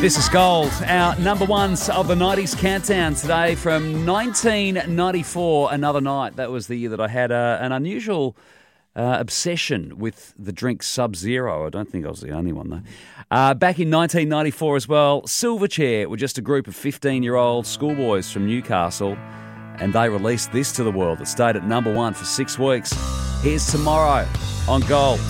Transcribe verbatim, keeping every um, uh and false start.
This is Gold, our number ones of the nineties countdown today from nineteen ninety-four, Another Night. That was the year that I had uh, an unusual uh, obsession with the drink Sub-Zero. I don't think I was the only one, though. Uh, back in nineteen ninety-four as well, Silverchair were just a group of fifteen-year-old schoolboys from Newcastle, and they released this to the world. It stayed at number one for six weeks. Here's Tomorrow on Gold.